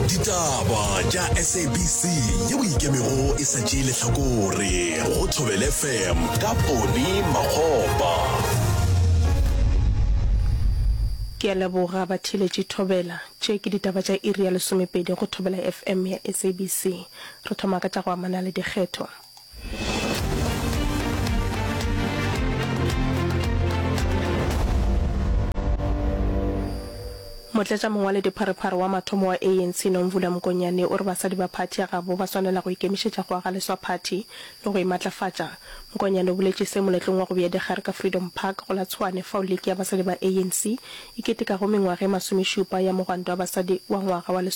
Ditaba tša SABC yeo ikemego e sa tšeele hlakore go Thobela FM ka Poni Makgopa. Ke a leboga batheletši Thobela tše ke ditaba tša iri ya 12 go Thobela FM ya SABC. Re thoma ka tša go amana le dikgetho. Motletša mongwe le dipharephare wa mathomo wa ANC Nomvula Mokonyane o re basadi ba phathi ya gabo ba swanela go ikemišetša go aga leswa phathi le go imatlafatša. Mokonyane o boletše se moletlong wa go bea dikgare ka Freedom Park go la Tshwane fao leki ya basadi ba ANC e keteka go mengwaga e 17 ya mogwanto wa basadi wa ngwaga wa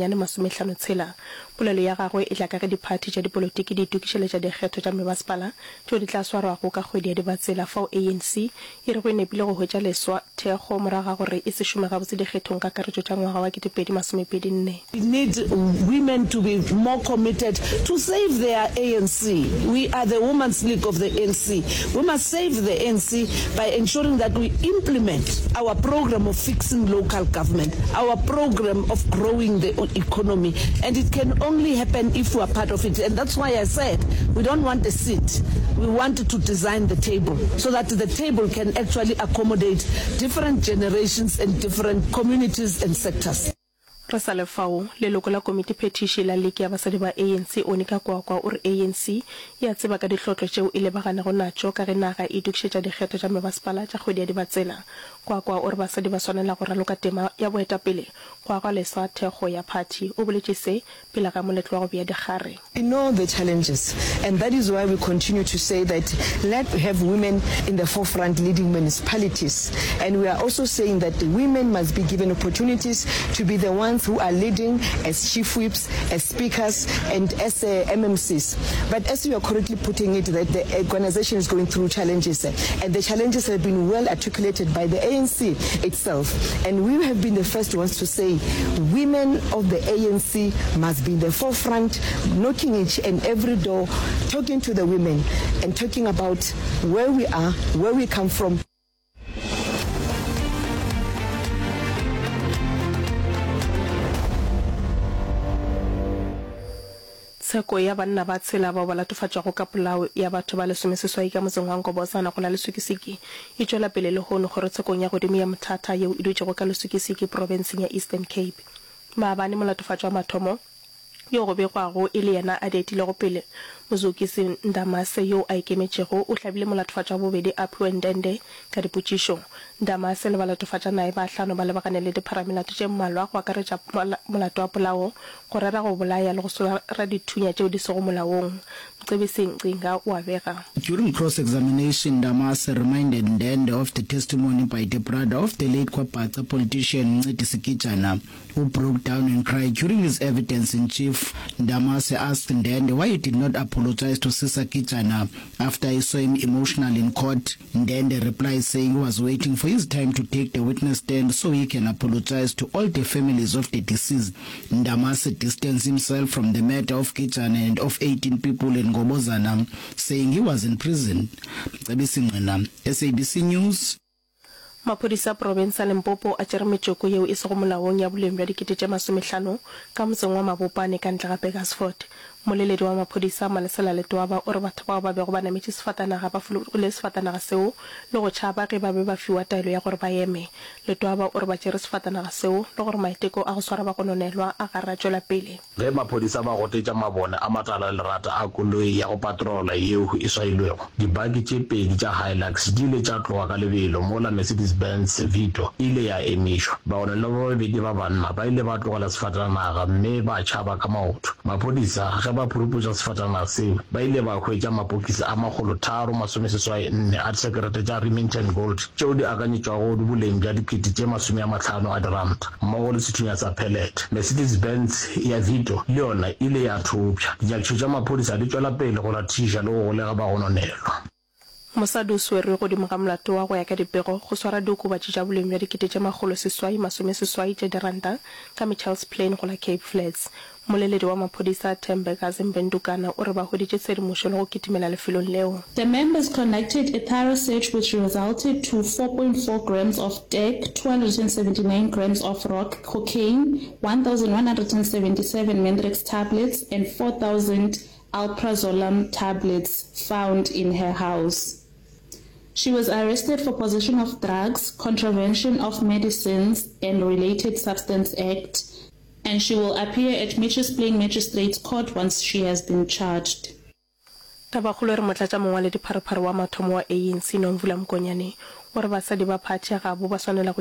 1956. Polelo ya gagwe e tla ka ge diphathi tša dipolotiki di itukišeletša dikgetho tša mebaspala tšeo di tla swarwago ka kgwedi ya Dibatsela fao ANC e re go nepile go hwetša leswa thekgo moraga gore e se šome gabotse dikgethong ka karetšo tša ngwaga wa 2024. We need women to be more committed to save their ANC. We are the Women's League of the ANC. We must save the ANC by ensuring that we implement our program of fixing local government, our program of growing the economy, and it can only happen if we are part of it. And that's why I said we don't want a seat. We want to design the table so that the table can actually accommodate different generations and different communities and sectors. Rasale fao leloko la komiti petishi la leki ya basadi ba ANC Onika Kwakwa o re ANC ya tseba ka dihlotlo tšeo e lebagana go natšo ka ge naga e dukišetša dikgetho tša mebaspala tša kgwedi ya Dibatsela. Kwakwa o re basadi ba swanela go raloka tema ya boetapele go aga leswa thekgo ya phathi o boletše se pele ga moletlo wa go bea dikgare. We know the challenges, and that is why we continue to say that let's have women in the forefront leading municipalities, and we are also saying that the women must be given opportunities to be the ones who are leading as chief whips, as speakers, and as MMCs. But as you are correctly putting it, that the organization is going through challenges, and the challenges have been well articulated by the ANC itself. And we have been the first ones to say women of the ANC must be in the forefront, knocking each and every door, talking to the women, and talking about where we are, where we come from. Tsheko ya banna ba tshela ba latofatšwa go ka polao ya batho ba 16 ka motseng wa Nkobosana go la Lesukisiki e tšwela pele le gono gore tshekong ya godimo ya mothata yeo e dutšego ka Lesukisiki province ya Eastern Cape. Maabane molatofatšwa wa mathomo yo go begwago e le yena a dietile go pele Mozukisi Ndamase yo a ikemetšego o hlabile molatofatšwa bobedi Aphiwe Ndende ka dipotšišo. Ndamase le balatofatša nae ba hlano ba lebagane le dipharamelato tše mmalwa go akaretša molato wa polao go rera go bolaya le go swara dithunya tšeo di sego molaong. Mcebisi Ncinga o a bega. During cross-examination, Ndamase reminded Ndende of the testimony by the brother of the late Kwapata politician Ncedisi Kijana, who broke down and cried during his evidence in chief. Ndamase asked Ndende why he did not apologize to Sisa Kijana after he saw him emotional in court. Ndende replied saying he was waiting for his time to take the witness stand so he can apologize to all the families of the deceased. Ndamase distanced himself from the matter of Kijana and of 18 people in Ngobozana, saying he was in prison. SABC News. Maphodisa province Limpopo a tšere metšoko yeo e sego molaong ya boleng bja 50 ka motseng wa Mabopane ka ntle ga Pegasfort. Moleledi wa maphodisa Malesela Letwaba o re batho bao ba bego ba nametše sefatanaga ba fologile sefatanaga seo le go tšhaba ge ba be ba fiwa taelo ya gore ba eme. Letwaba o re ba tšere sefatanaga seo le gore maiteko a go swara ba gononelwa a ga ratšwela pele. Ge maphodisa ba gotetša mabone a matala lerata a koloi ya go patrola yeo e swailwego, dibaki tše pedi tša Hilux di ile tša tloga ka lebelo mola Mercedes-Benz Vito ile ya emišwa. Bagononelwa ba babedi ba banna ba ile ba tlogela sefatanaga mme ba tšhaba ka maoto. Maphodisa ge ba phuruphutša sefatanaga seo ba ile ba hwetša mapokisi a 364 a disekerete tša Remington Gold tšeo di akanyetšwago di boleng bja dikete tše 50 a diranta mmogo le sethunya sa pellet. Mercedes-Benz ya Vito le yona ile ya thopša. Dinyakišo tša maphodisa di tšwela pele go latiša le go golega ba gononelwa. mosadi o swere go dimo ga molato wa go ya ka dipego go swara diokobatši tša boleng bja dikete tša magoloseswai masomeseswai tša diranta ka Mitchells Plain go la Cape Flats. Moleledi wa maphodisa Thembe Kazimbendukana o re ba hoditše tshedimošo le go kitimela lefelong leo. The members conducted a thorough search which resulted to 4.4 grams of DEC, 279 grams of rock cocaine, 1,177 Mendrex tablets, and 4,000 alprazolam tablets found in her house. She was arrested for possession of drugs, contravention of medicines, and Related Substance Act, and she will appear at Mitchells Plain Magistrates Court once she has been charged. Tabakgolo re motlatša mongwaledi pharephare wa mathomo wa ANC Nomvula Mkonyane o re basadi ba phatša ga bo ba swanela